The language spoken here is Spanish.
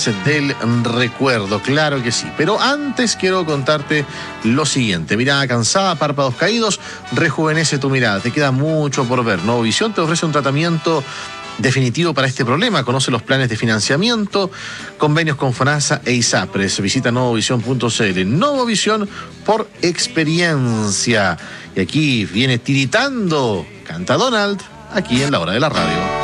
Días del Recuerdo, claro que sí. Pero antes quiero contarte lo siguiente. Mirada cansada, párpados caídos, rejuvenece tu mirada. Te queda mucho por ver. Novovisión te ofrece un tratamiento definitivo para este problema. Conoce los planes de financiamiento, convenios con FONASA e ISAPRES. Visita novovision.cl. Novovisión por experiencia. Y aquí viene tiritando, canta Donald, aquí en La Hora de la Radio.